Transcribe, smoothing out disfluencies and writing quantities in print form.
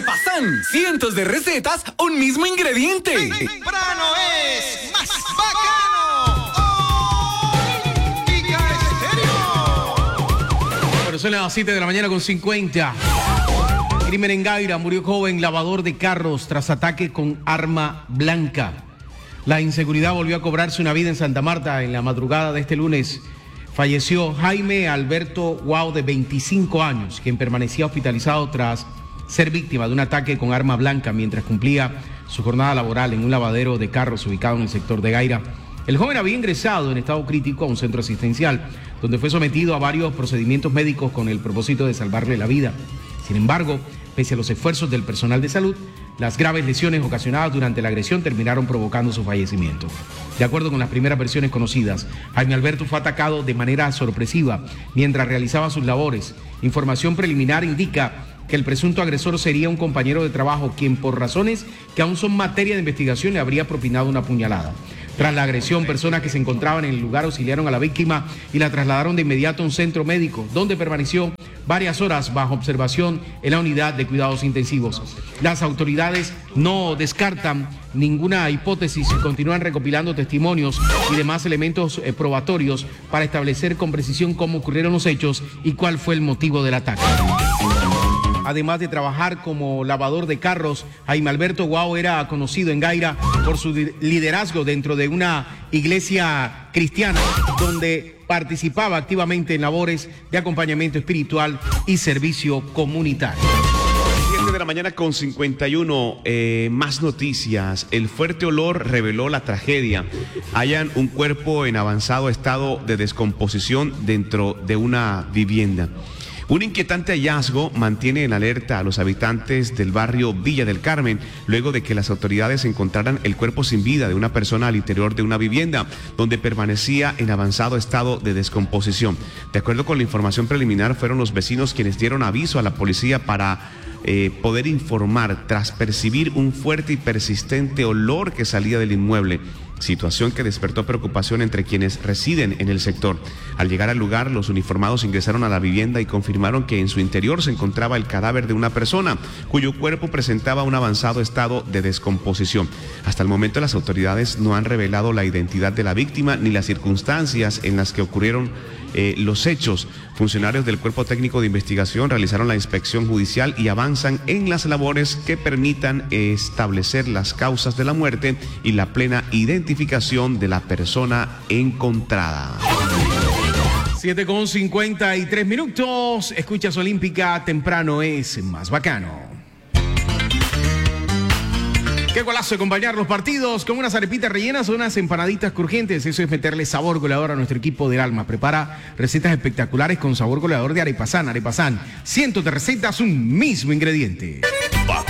Arepazán, cientos de recetas, un mismo ingrediente. Temprano es más bacano. Olímpica Estéreo. Bueno, son las 7 de la mañana con 50. Crimen en Gaira, murió joven lavador de carros tras ataque con arma blanca. La inseguridad volvió a cobrarse una vida en Santa Marta. En la madrugada de este lunes falleció Jaime Alberto Guau, de 25 años, quien permanecía hospitalizado tras ser víctima de un ataque con arma blanca mientras cumplía su jornada laboral en un lavadero de carros ubicado en el sector de Gaira. El joven había ingresado en estado crítico a un centro asistencial, donde fue sometido a varios procedimientos médicos con el propósito de salvarle la vida. Sin embargo, pese a los esfuerzos del personal de salud, las graves lesiones ocasionadas durante la agresión terminaron provocando su fallecimiento. De acuerdo con las primeras versiones conocidas, Jaime Alberto fue atacado de manera sorpresiva mientras realizaba sus labores. Información preliminar indica que el presunto agresor sería un compañero de trabajo quien, por razones que aún son materia de investigación, le habría propinado una puñalada. Tras la agresión, personas que se encontraban en el lugar auxiliaron a la víctima y la trasladaron de inmediato a un centro médico, donde permaneció varias horas bajo observación en la unidad de cuidados intensivos. Las autoridades no descartan ninguna hipótesis y continúan recopilando testimonios y demás elementos probatorios para establecer con precisión cómo ocurrieron los hechos y cuál fue el motivo del ataque. Además de trabajar como lavador de carros, Jaime Alberto Guau era conocido en Gaira por su liderazgo dentro de una iglesia cristiana, donde participaba activamente en labores de acompañamiento espiritual y servicio comunitario. 7 de la mañana con 51, más noticias. El fuerte olor reveló la tragedia. Hallan un cuerpo en avanzado estado de descomposición dentro de una vivienda. Un inquietante hallazgo mantiene en alerta a los habitantes del barrio Villa del Carmen, luego de que las autoridades encontraran el cuerpo sin vida de una persona al interior de una vivienda, donde permanecía en avanzado estado de descomposición. De acuerdo con la información preliminar, fueron los vecinos quienes dieron aviso a la policía para poder informar tras percibir un fuerte y persistente olor que salía del inmueble. Situación que despertó preocupación entre quienes residen en el sector. Al llegar al lugar, los uniformados ingresaron a la vivienda y confirmaron que en su interior se encontraba el cadáver de una persona, cuyo cuerpo presentaba un avanzado estado de descomposición. Hasta el momento, las autoridades no han revelado la identidad de la víctima ni las circunstancias en las que ocurrieron los hechos. Funcionarios del Cuerpo Técnico de Investigación realizaron la inspección judicial y avanzan en las labores que permitan establecer las causas de la muerte y la plena identificación de la persona encontrada. 7:53. Escuchas Olímpica, temprano es más bacano. Qué golazo acompañar los partidos con unas arepitas rellenas o unas empanaditas crujientes. Eso es meterle sabor goleador a nuestro equipo del alma. Prepara recetas espectaculares con sabor goleador de Arepazán. Arepazán, cientos de recetas, un mismo ingrediente.